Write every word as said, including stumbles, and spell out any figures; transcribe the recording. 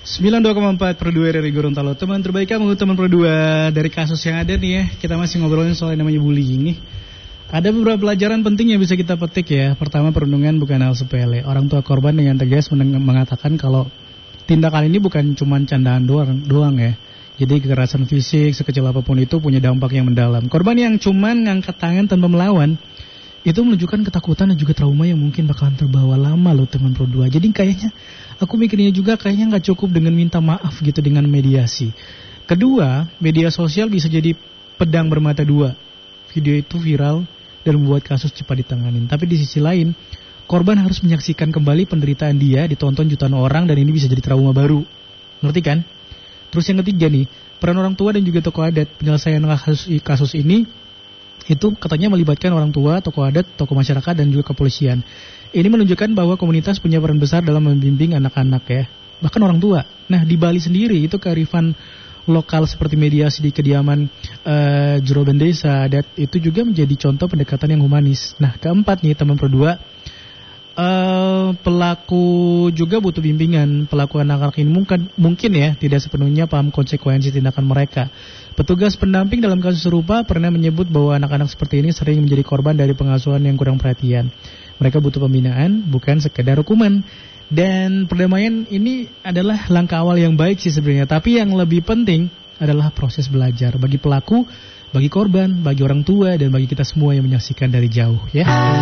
sembilan puluh dua koma empat per dua dari Gorontalo. Teman terbaik kamu, teman per dua. Dari kasus yang ada nih ya, kita masih ngobrolin soal yang namanya bullying nih. Ada beberapa pelajaran penting yang bisa kita petik ya. Pertama, perundungan bukan hal sepele. Orang tua korban dengan tegas mengatakan kalau tindakan ini bukan cuma candaan doang, doang ya. Jadi kekerasan fisik sekecil apapun itu punya dampak yang mendalam. Korban yang cuma ngangkat tangan tanpa melawan itu menunjukkan ketakutan dan juga trauma yang mungkin bakalan terbawa lama loh teman pro dua. Jadi kayaknya aku mikirnya juga kayaknya gak cukup dengan minta maaf gitu dengan mediasi. Kedua, media sosial bisa jadi pedang bermata dua. Video itu viral dan membuat kasus cepat ditanganin. Tapi di sisi lain, korban harus menyaksikan kembali penderitaan dia ditonton jutaan orang dan ini bisa jadi trauma baru. Ngerti kan? Terus yang ketiga nih, peran orang tua dan juga tokoh adat penyelesaian kasus, kasus ini itu katanya melibatkan orang tua, tokoh adat, tokoh masyarakat dan juga kepolisian. Ini menunjukkan bahwa komunitas punya peran besar dalam membimbing anak-anak ya, bahkan orang tua. Nah di Bali sendiri itu kearifan lokal seperti mediasi di kediaman uh, juragan desa adat itu juga menjadi contoh pendekatan yang humanis. Nah keempat nih teman pro dua, uh, pelaku juga butuh bimbingan. Pelaku anak-anak ini mungkin, mungkin ya tidak sepenuhnya paham konsekuensi tindakan mereka. Petugas pendamping dalam kasus serupa pernah menyebut bahwa anak-anak seperti ini sering menjadi korban dari pengasuhan yang kurang perhatian. Mereka butuh pembinaan, bukan sekedar hukuman. Dan perdamaian ini adalah langkah awal yang baik sih sebenarnya. Tapi yang lebih penting adalah proses belajar bagi pelaku, bagi korban, bagi orang tua, dan bagi kita semua yang menyaksikan dari jauh ya.